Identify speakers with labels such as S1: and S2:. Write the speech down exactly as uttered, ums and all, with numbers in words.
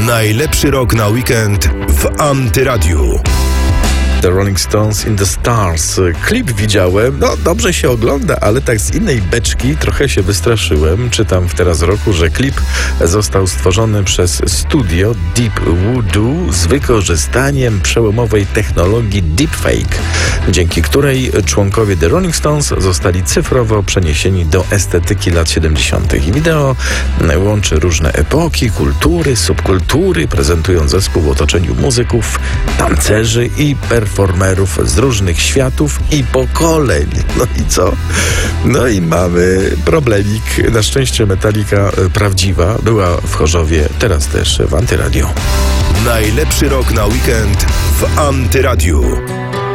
S1: Najlepszy rok na weekend w Antyradiu.
S2: The Rolling Stones in the Stars. Klip widziałem, no dobrze się ogląda, ale tak z innej beczki trochę się wystraszyłem. Czytam w Teraz Roku, że klip został stworzony przez studio Deep Voodoo z wykorzystaniem przełomowej technologii deepfake, dzięki której członkowie The Rolling Stones zostali cyfrowo przeniesieni do estetyki lat siedemdziesiątych. I wideo łączy różne epoki, kultury, subkultury, prezentując zespół w otoczeniu muzyków, tancerzy i performerów z różnych światów i pokoleń. No i co? No i mamy problemik. Na szczęście Metallica prawdziwa była w Chorzowie, teraz też w Antyradiu.
S1: Najlepszy rok na weekend w Antyradiu.